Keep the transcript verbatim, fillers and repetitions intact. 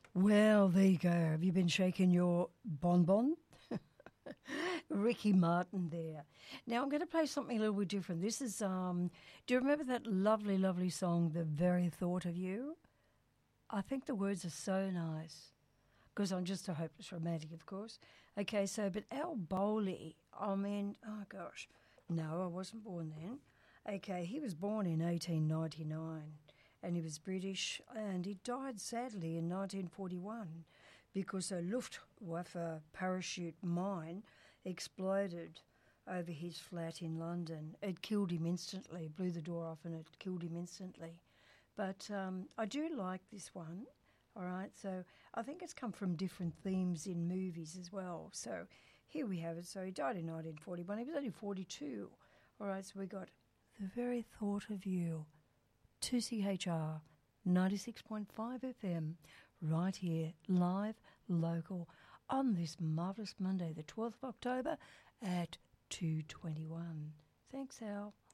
Well, there you go. Have you been shaking your bonbon? Ricky Martin there. Now I'm going to play something a little bit different. This is, um, do you remember that lovely, lovely song, The Very Thought of You? I think the words are so nice because I'm just a hopeless romantic, of course. Okay, so, but Al Bowley, I mean, oh gosh, no, I wasn't born then. Okay, he was born in eighteen ninety-nine and he was British and he died sadly in nineteen forty-one because a Luftwaffe parachute mine exploded over his flat in London. It killed him instantly, blew the door off and it killed him instantly. But um, I do like this one, all right? So I think it's come from different themes in movies as well. So here we have it. So he died in nineteen forty-one. He was only forty-two. All right, so we got The Very Thought of You, two C H R, ninety-six point five F M, right here, live, local, on this marvellous Monday, the twelfth of October at two twenty-one. Thanks, Al.